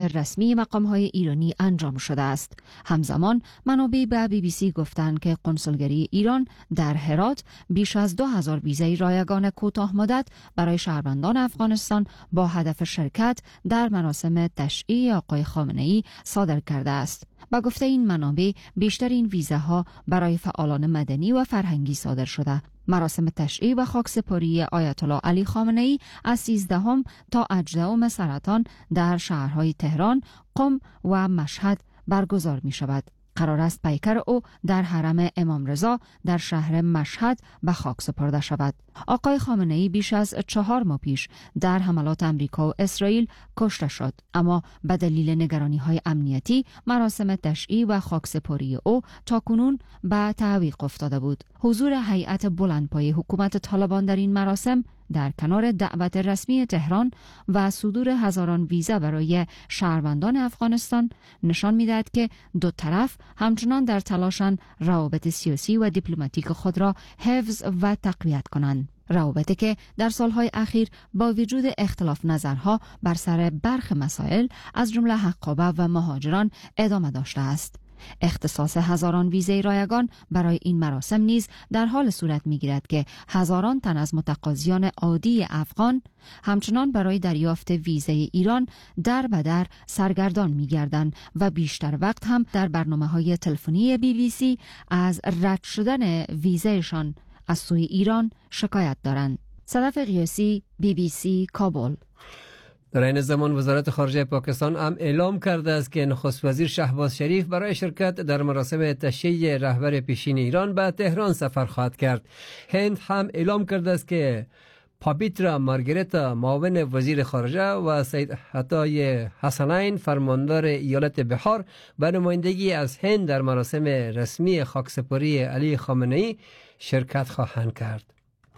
رسمی مقام‌های ایرانی انجام شده است. همزمان منابع به BBC گفتند که کنسولگری ایران در هرات بیش از 2000 ویزای رایگان کوتاه مدت برای شهروندان افغانستان با هدف شرکت در مراسم تشییع آقای خامنه‌ای صادر کرده است. با گفته این منابع بیشتر این ویزاها برای فعالان مدنی و فرهنگی صادر شده. مراسم تشییع و خاکسپاری آیت الله علی خامنه‌ای از 13 تا 18 سرطان در شهرهای تهران، قم و مشهد برگزار می شود. قرار است پیکر او در حرم امام رضا در شهر مشهد به خاک سپرده شود. آقای خامنه‌ای بیش از 4 ماه پیش در حملات امریکا و اسرائیل کشته شد، اما به دلیل نگرانی‌های امنیتی مراسم تشییع و خاکسپاری او تاکنون به تعویق افتاده بود. حضور هیئت بلندپایه حکومت طالبان در این مراسم در کنار دعوت رسمی تهران و صدور هزاران ویزا برای شهروندان افغانستان نشان می‌دهد که دو طرف همچنان در تلاشند روابط سیاسی و دیپلماتیک خود را حفظ و تقویت کنند. روابطی که در سالهای اخیر با وجود اختلاف نظرها بر سر برخی مسائل از جمله حقابه و مهاجران ادامه داشته است. اختصاص هزاران ویزای رایگان برای این مراسم نیز در حال صورت می‌گیرد که هزاران تن از متقاضیان عادی افغان همچنان برای دریافت ویزای ایران در به در سرگردان می‌گردند و بیشتر وقت هم در برنامه‌های تلفنی BBC از رد شدن ویزایشان از سوی ایران شکایت دارند. صدف قیاسی، BBC کابل. در این زمان وزارت خارجه پاکستان هم اعلام کرده است که نخست وزیر شهباز شریف برای شرکت در مراسم تشییع رهبر پیشین ایران به تهران سفر خواهد کرد. هند هم اعلام کرده است که پابیترا مارگریتا معاون وزیر خارجه و سید عطای حسنین فرماندار ایالت بحار به نمایندگی از هند در مراسم رسمی خاکسپاری علی خامنه‌ای شرکت خواهند کرد.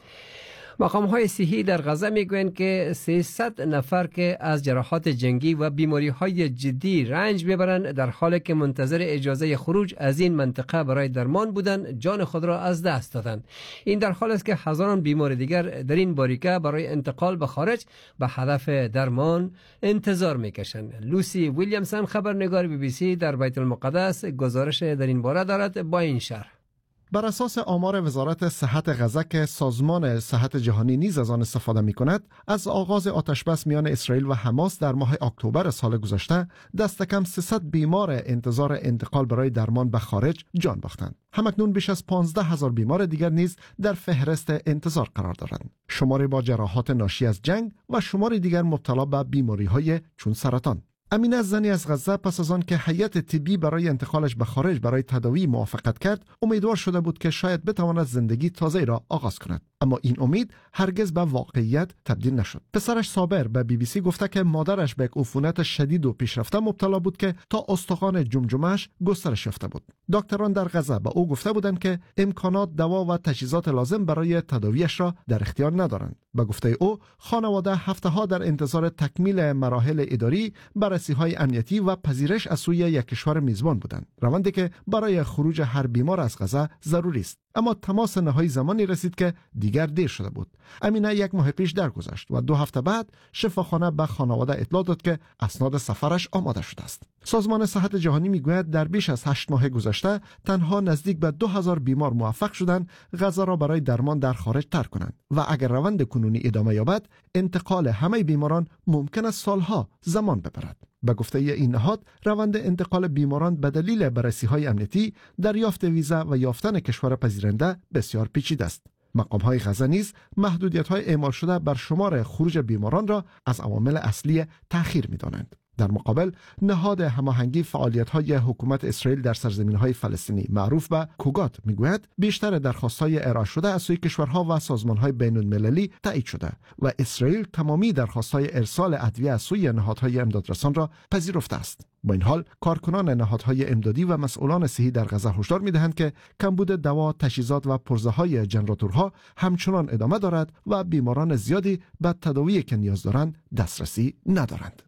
مقام‌های صحی در غزه میگویند که 300 نفر که از جراحات جنگی و بیماری‌های جدی رنج میبرند در حالی که منتظر اجازه خروج از این منطقه برای درمان بودند جان خود را از دست دادند. این در حالی است که هزاران بیمار دیگر در این باریکه برای انتقال به خارج به هدف درمان انتظار میکشند. لوسی ویلیامسون خبرنگار BBC در بیت المقدس گزارش در این باره دارد با این شرح. بر اساس آمار وزارت صحت غزه که سازمان صحت جهانی نیز از آن استفاده می کند، از آغاز آتشبس میان اسرائیل و حماس در ماه اکتبر سال گذشته دست کم 300 بیمار انتظار انتقال برای درمان به خارج جان باختند. همکنون بیش از 15,000 بیمار دیگر نیز در فهرست انتظار قرار دارند. شماری با جراحات ناشی از جنگ و شماری دیگر مبتلا به بیماری‌های چون سرطان. امینه زنی از غزه پس از آن که هیئت طبی برای انتقالش به خارج برای تداوی موافقت کرد، امیدوار شده بود که شاید بتواند زندگی تازه را آغاز کند، اما این امید هرگز به واقعیت تبدیل نشد. پسرش صابر به BBC گفته که مادرش به یک عفونت شدید و پیشرفته مبتلا بود که تا استخوان جمجمه‌اش گسترش یافته بود. دکتران در غزه به او گفته بودند که امکانات دوا و تجهیزات لازم برای تداویش را در اختیار ندارند. به گفته او، خانواده هفته‌ها در انتظار تکمیل مراحل اداری، بررسی‌های امنیتی و پذیرش از سوی یک کشور میزبان بودند، روندی که برای خروج هر بیمار از غزه ضروری است. اما تماس نهایی زمانی رسید که دیگر دیر شده بود. امینه 1 ماه پیش درگذشت و 2 هفته بعد شفاخانه به خانواده اطلاع داد که اسناد سفرش آماده شده است. سازمان صحت جهانی میگوید در بیش از 8 ماه گذشته تنها نزدیک به 2000 بیمار موفق شدند غزه را برای درمان در خارج ترک کنند و اگر روند کنونی ادامه یابد، انتقال همه بیماران ممکن است سالها زمان ببرد. به گفته این نهاد، روند انتقال بیماران به دلیل بررسی‌های امنیتی، دریافت ویزا و یافتن کشور پذیرنده بسیار پیچیده است. مقام‌های غزه نیز محدودیت‌های اعمال شده بر شمار خروج بیماران را از عوامل اصلی تأخیر می‌دانند. در مقابل، نهاد هماهنگی فعالیت‌های حکومت اسرائیل در سرزمین‌های فلسطینی معروف به کوگات میگوید بیشتر درخواست‌های ارائه شده از سوی کشورها و سازمان‌های بین‌المللی تایید شده و اسرائیل تمامی درخواست‌های ارسال ادویه از سوی نهادهای امدادرسان را پذیرفته است. با این حال، کارکنان نهادهای امدادی و مسئولان صحی در غزه هشدار می‌دهند که کمبود دوا، تجهیزات و پرزه‌های ژنراتورها همچنان ادامه دارد و بیماران زیادی به تداوی که نیاز دارند دسترسی ندارند.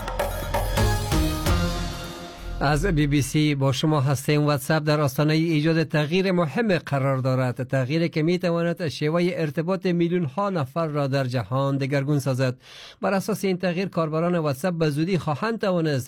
از BBC با شما هستیم. واتساپ در آستانه ایجاد تغییر مهم قرار دارد، تغییری که میتواند شیوه ارتباط میلیون ها نفر را در جهان دگرگون سازد. بر اساس این تغییر، کاربران واتساپ به زودی خواهند توانست